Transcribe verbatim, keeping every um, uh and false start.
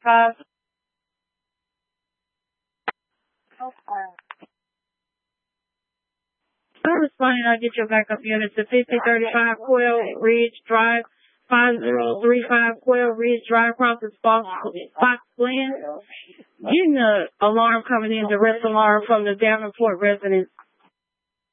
Five. I'm responding. I'll get your backup units to fifty thirty-five Quail Ridge Drive, five zero three five Quail Ridge Drive, across the Fox, Fox Glen. Getting an alarm coming in, direct alarm from the Davenport residents.